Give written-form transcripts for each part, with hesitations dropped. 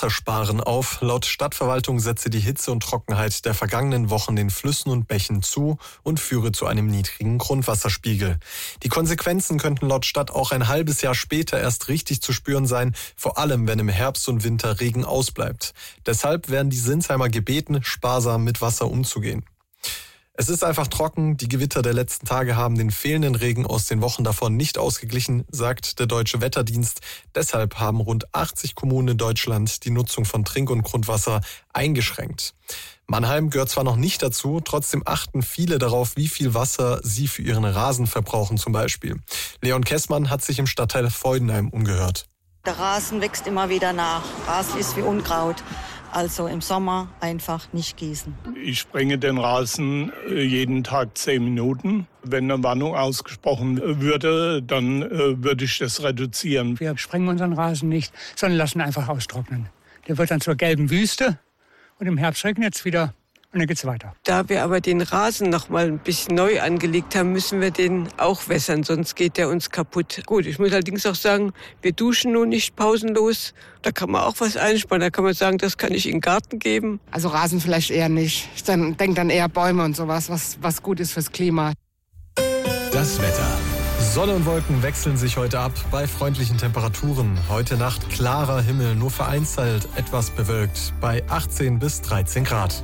Wassersparen auf. Laut Stadtverwaltung setze die Hitze und Trockenheit der vergangenen Wochen den Flüssen und Bächen zu und führe zu einem niedrigen Grundwasserspiegel. Die Konsequenzen könnten laut Stadt auch ein halbes Jahr später erst richtig zu spüren sein, vor allem wenn im Herbst und Winter Regen ausbleibt. Deshalb werden die Sinsheimer gebeten, sparsam mit Wasser umzugehen. Es ist einfach trocken, die Gewitter der letzten Tage haben den fehlenden Regen aus den Wochen davon nicht ausgeglichen, sagt der Deutsche Wetterdienst. Deshalb haben rund 80 Kommunen in Deutschland die Nutzung von Trink- und Grundwasser eingeschränkt. Mannheim gehört zwar noch nicht dazu, trotzdem achten viele darauf, wie viel Wasser sie für ihren Rasen verbrauchen zum Beispiel. Leon Kessmann hat sich im Stadtteil Freudenheim umgehört. Der Rasen wächst immer wieder nach. Rasen ist wie Unkraut. Also im Sommer einfach nicht gießen. Ich sprenge den Rasen jeden Tag 10 Minuten. Wenn eine Warnung ausgesprochen würde, dann würde ich das reduzieren. Wir sprengen unseren Rasen nicht, sondern lassen einfach austrocknen. Der wird dann zur gelben Wüste und im Herbst regnet es wieder. Und dann geht's weiter. Da wir aber den Rasen noch mal ein bisschen neu angelegt haben, müssen wir den auch wässern, sonst geht der uns kaputt. Gut, ich muss allerdings auch sagen, wir duschen nun nicht pausenlos. Da kann man auch was einsparen. Da kann man sagen, das kann ich in den Garten geben. Also Rasen vielleicht eher nicht. Ich denke dann eher Bäume und sowas, was gut ist fürs Klima. Das Wetter. Sonne und Wolken wechseln sich heute ab bei freundlichen Temperaturen. Heute Nacht klarer Himmel, nur vereinzelt etwas bewölkt bei 18 bis 13 Grad.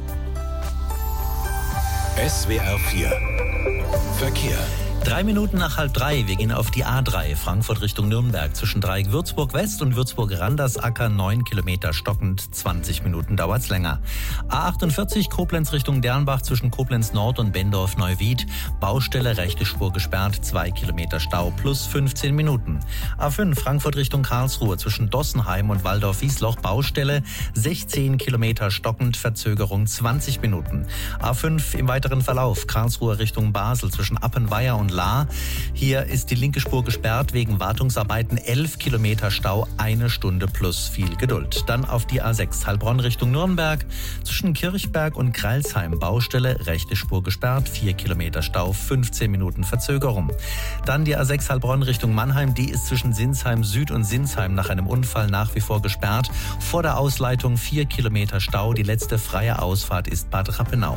SWR 4 Verkehr. 3 Minuten nach 2:30. Wir gehen auf die A3 Frankfurt Richtung Nürnberg. Zwischen Dreieck Würzburg West und Würzburg Randersacker 9 Kilometer stockend. 20 Minuten dauert's länger. A48 Koblenz Richtung Dernbach zwischen Koblenz Nord und Bendorf Neuwied. Baustelle, rechte Spur gesperrt. 2 Kilometer Stau plus 15 Minuten. A5 Frankfurt Richtung Karlsruhe zwischen Dossenheim und Waldorf-Wiesloch. Baustelle 16 Kilometer stockend. Verzögerung 20 Minuten. A5 im weiteren Verlauf Karlsruhe Richtung Basel zwischen Appenweier und La. Hier ist die linke Spur gesperrt wegen Wartungsarbeiten. 11 Kilometer Stau, 1 Stunde plus viel Geduld. Dann auf die A6 Heilbronn Richtung Nürnberg. Zwischen Kirchberg und Greilsheim Baustelle, rechte Spur gesperrt. 4 Kilometer Stau, 15 Minuten Verzögerung. Dann die A6 Heilbronn Richtung Mannheim. Die ist zwischen Sinsheim Süd und Sinsheim nach einem Unfall nach wie vor gesperrt. Vor der Ausleitung 4 Kilometer Stau. Die letzte freie Ausfahrt ist Bad Rappenau.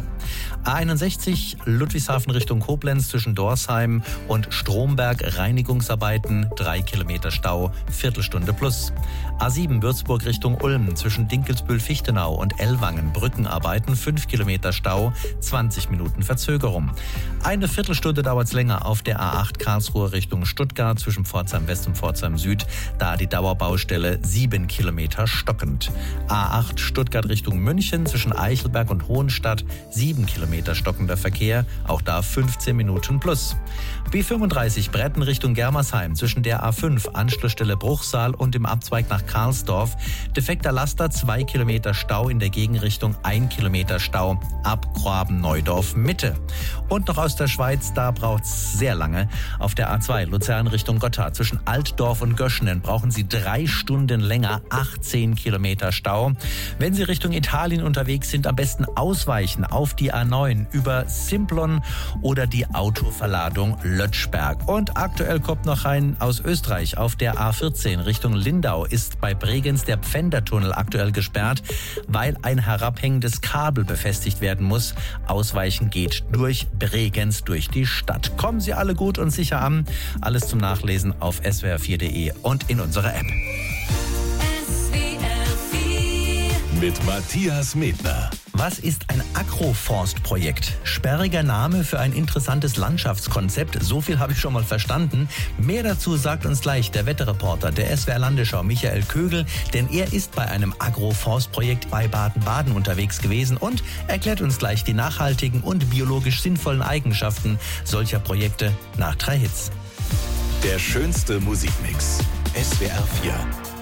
A61 Ludwigshafen Richtung Koblenz zwischen Dorsheim und Stromberg Reinigungsarbeiten, 3 Kilometer Stau, Viertelstunde plus. A7 Würzburg Richtung Ulm zwischen Dinkelsbühl-Fichtenau und Ellwangen Brückenarbeiten, 5 Kilometer Stau, 20 Minuten Verzögerung. Eine Viertelstunde dauert's länger auf der A8 Karlsruhe Richtung Stuttgart zwischen Pforzheim West und Pforzheim Süd, da die Dauerbaustelle 7 Kilometer stockend. A8 Stuttgart Richtung München zwischen Eichelberg und Hohenstadt, 7 Kilometer stockender Verkehr, auch da 15 Minuten plus. B35 Bretten Richtung Germersheim zwischen der A5 Anschlussstelle Bruchsal und dem Abzweig nach Karlsdorf. Defekter Laster, 2 Kilometer Stau in der Gegenrichtung, 1 Kilometer Stau ab Graben-Neudorf Mitte. Und noch aus der Schweiz, da braucht's sehr lange. Auf der A2 Luzern Richtung Gotthard zwischen Altdorf und Göschenen brauchen Sie 3 Stunden länger, 18 Kilometer Stau. Wenn Sie Richtung Italien unterwegs sind, am besten ausweichen auf die A9 über Simplon oder die Autoverladung Lötschberg. Und aktuell kommt noch ein aus Österreich. Auf der A14 Richtung Lindau ist bei Bregenz der Pfändertunnel aktuell gesperrt, weil ein herabhängendes Kabel befestigt werden muss. Ausweichen geht durch Bregenz, durch die Stadt. Kommen Sie alle gut und sicher an. Alles zum Nachlesen auf swr4.de und in unserer App. Mit Matthias Medner. Was ist ein Agroforstprojekt? Sperriger Name für ein interessantes Landschaftskonzept. So viel habe ich schon mal verstanden. Mehr dazu sagt uns gleich der Wetterreporter der SWR Landesschau Michael Kögel, denn er ist bei einem Agroforstprojekt bei Baden-Baden unterwegs gewesen und erklärt uns gleich die nachhaltigen und biologisch sinnvollen Eigenschaften solcher Projekte nach 3 Hits. Der schönste Musikmix. SWR 4.